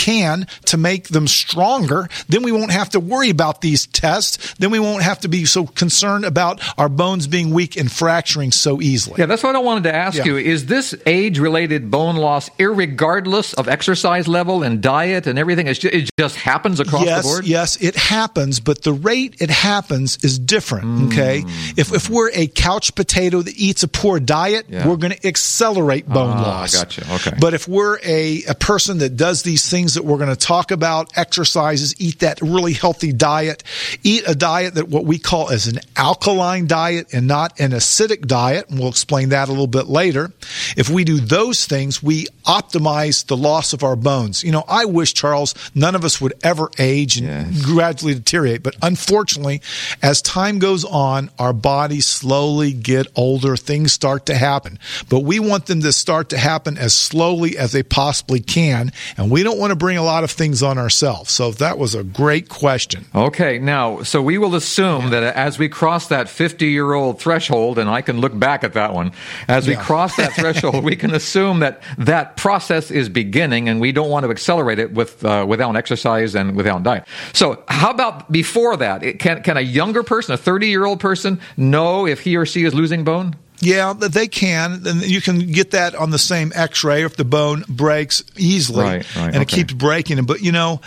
can to make them stronger, then we won't have to worry about these tests. Then we won't have to be so concerned about our bones being weak and fracturing so easily. Yeah, that's what I wanted to ask you. Is this age-related bone loss irregardless of exercise level and diet and everything? It just happens across the board? Yes, it happens, but the rate it happens is different, okay? If we're a couch potato that eats a poor diet, we're going to accelerate bone loss. Gotcha. Okay. But if we're a person that does these things that we're going to talk about, exercises, eat that really healthy diet, eat a diet that what we call as an alkaline diet and not an acidic diet, and we'll explain that a little bit later. If we do those things, we optimize the loss of our bones. You know, I wish, Charles, none of us would ever age and gradually deteriorate. But unfortunately, as time goes on, our bodies slowly get older. Things start to happen. But we want them to start to happen as slowly as they possibly can. And we don't want to bring a lot of things on ourselves. So that was a great question. Okay. Now, so we will assume that as we cross that 50-year-old threshold, and I can look back at that one, as we cross that threshold, we can assume that that process is beginning, and we don't want to accelerate it without exercise and without diet. So how about before that? Can a younger person, a 30-year-old person, know if he or she is losing bone? Yeah, they can. And you can get that on the same x-ray if the bone breaks easily and it keeps breaking. But, you know,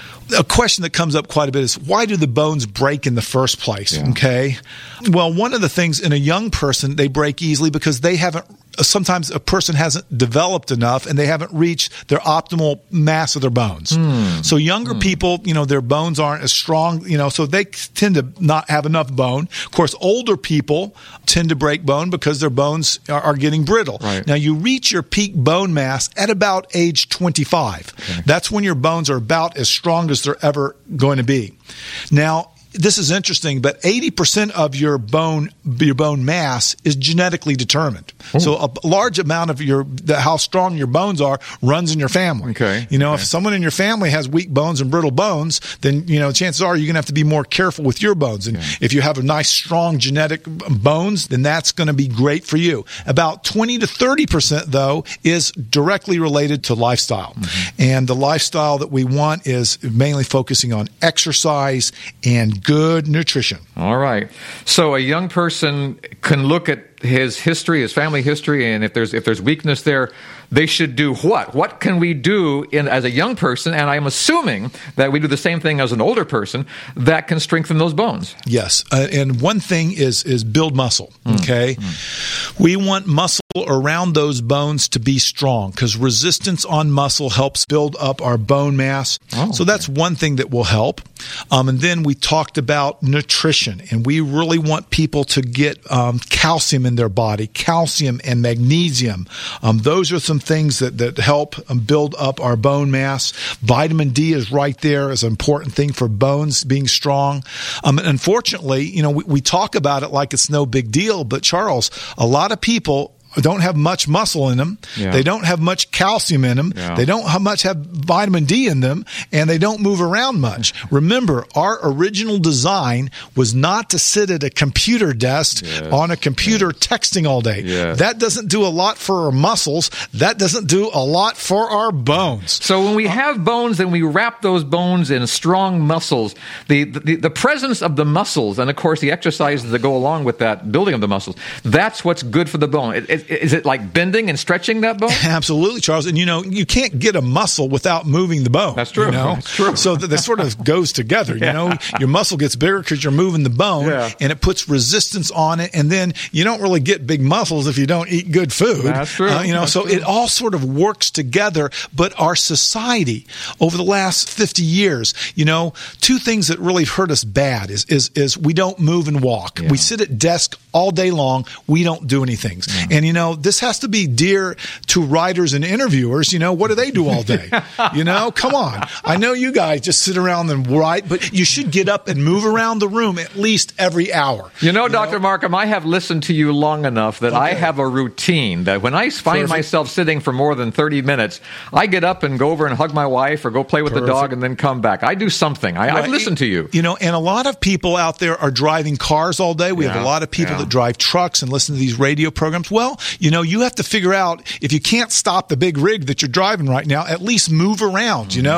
a question that comes up quite a bit is, why do the bones break in the first place? Okay. Well, one of the things in a young person, they break easily because they haven't, sometimes a person hasn't developed enough and they haven't reached their optimal mass of their bones. So younger people, you know, their bones aren't as strong, you know, so they tend to not have enough bone. Of course, older people tend to break bone because their bones are getting brittle. Now, you reach your peak bone mass at about age 25. That's when your bones are about as strong as they're ever going to be. Now, this is interesting, but 80% of your bone mass is genetically determined. So a large amount of how strong your bones are runs in your family. You know, if someone in your family has weak bones and brittle bones, then, you know, chances are you're going to have to be more careful with your bones. And if you have a nice, strong genetic bones, then that's going to be great for you. About 20 to 30%, though, is directly related to lifestyle. And the lifestyle that we want is mainly focusing on exercise and good nutrition. All right. So a young person can look at his history, his family history, and if there's weakness there, they should do what? What can we do as a young person? And I'm assuming that we do the same thing as an older person that can strengthen those bones. Yes. And one thing is build muscle. Okay. We want muscle around those bones to be strong because resistance on muscle helps build up our bone mass. So that's one thing that will help. And then we talked about nutrition, and we really want people to get calcium in their body, calcium and magnesium. Those are some things that help build up our bone mass. Vitamin D is right there as an important thing for bones being strong. Unfortunately, you know, we talk about it like it's no big deal, but Charles, a lot of people don't have much muscle in them. They don't have much calcium in them. They don't have vitamin D in them, and they don't move around much. Remember, our original design was not to sit at a computer desk on a computer texting all day. That doesn't do a lot for our muscles. That doesn't do a lot for our bones. So when we have bones and we wrap those bones in strong muscles, the presence of the muscles, and of course the exercises that go along with that building of the muscles, that's what's good for the bone. Is it like bending and stretching that bone? Absolutely, Charles. And, you know, you can't get a muscle without moving the bone. That's true. You know? That's true. So that sort of goes together. You know, your muscle gets bigger because you're moving the bone, and it puts resistance on it. And then you don't really get big muscles if you don't eat good food. That's true. You know, That's so true. it all sort of works together. But our society over the last 50 years, you know, two things that really hurt us bad is we don't move and walk. We sit at desk all day long. We don't do anything. And, you know, this has to be dear to writers and interviewers. You know, what do they do all day? You know, come on. I know you guys just sit around and write, but you should get up and move around the room at least every hour. You know, Dr. Markham, I have listened to you long enough that I have a routine that when I find myself sitting for more than 30 minutes, I get up and go over and hug my wife or go play with the dog and then come back. I do something. I've listened to you. You know, and a lot of people out there are driving cars all day. We have a lot of people that drive trucks and listen to these radio programs. Well, you know, you have to figure out, if you can't stop the big rig that you're driving right now, at least move around, you know?